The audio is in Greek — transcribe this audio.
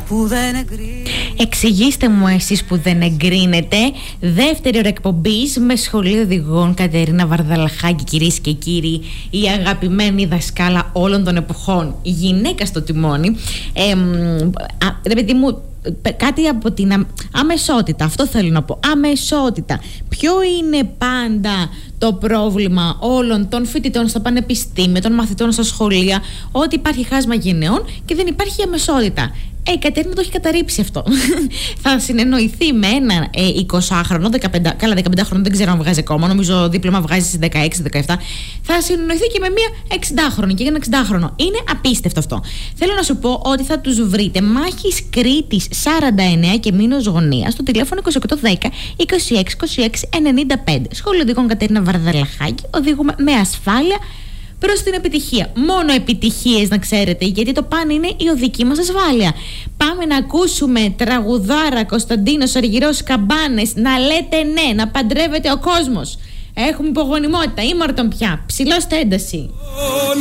που δεν εγκρίνεται. Εξηγήστε μου εσείς που δεν εγκρίνετε. Δεύτερη ώρα εκπομπής με σχολείο οδηγών Κατερίνα Βαρδαλαχάκη, κυρίες και κύριοι, η αγαπημένη δασκάλα όλων των εποχών, η γυναίκα στο τιμόνι. Ρε παιδί μου, κάτι από την αμεσότητα, αυτό θέλω να πω. Αμεσότητα. Ποιο είναι πάντα το πρόβλημα όλων των φοιτητών στα πανεπιστήμια, των μαθητών στα σχολεία? Ότι υπάρχει χάσμα γενεών και δεν υπάρχει αμεσότητα. Η Κατερίνα το έχει καταρρύψει αυτό. Θα συνεννοηθεί με ένα 20χρονο, 15, καλά 15χρονο δεν ξέρω αν βγάζει ακόμα, νομίζω δίπλωμα βγάζει στις 16-17. Θα συνεννοηθεί και με μία 60χρονη και ένα 60χρονο. Είναι απίστευτο αυτό. Θέλω να σου πω ότι θα τους βρείτε Μάχης Κρήτης 49 και Μήνος Γωνίας στο τηλέφωνο 2810 26 26 95. Σχολείο οδηγών Κατερίνα Βαρδαλαχάκη. Οδηγούμε με ασφάλεια προς την επιτυχία. Μόνο επιτυχίες να ξέρετε, γιατί το παν είναι η οδική μας ασφάλεια. Πάμε να ακούσουμε τραγουδάρα Κωνσταντίνος Αργυρός Καμπάνες. Να λέτε ναι, να παντρεύεται ο κόσμος. Έχουμε υπογονιμότητα, ήμαρτον πια. Ψηλώστε ένταση.